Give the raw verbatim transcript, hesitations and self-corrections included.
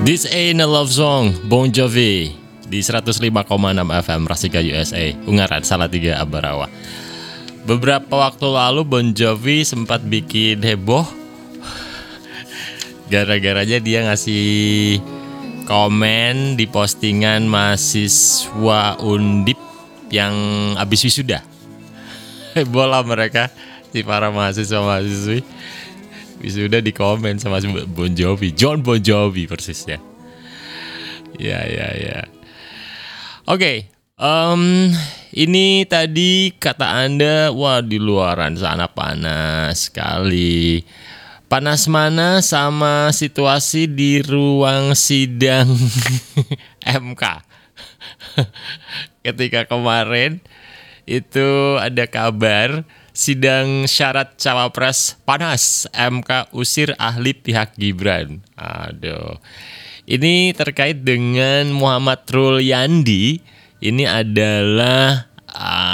This Ain't a Love Song, Bon Jovi di seratus lima koma enam F M Rasika U S A, Ungaran, Salatiga, Ambarawa. Beberapa waktu lalu Bon Jovi sempat bikin heboh gara-garanya dia ngasih komen di postingan mahasiswa Undip yang habis wisuda. Heboh lah mereka, si para mahasiswa-mahasiswi wisuda di komen sama Bon Jovi, John Bon Jovi persisnya. Ya ya ya. Oke, okay, um, ini tadi kata Anda, wah di luaran sana panas sekali. Panas mana sama situasi di ruang sidang M K. Ketika kemarin itu ada kabar sidang syarat cawapres panas, M K usir ahli pihak Gibran. Aduh. Ini terkait dengan Muhammad Rulyandi. Ini adalah uh,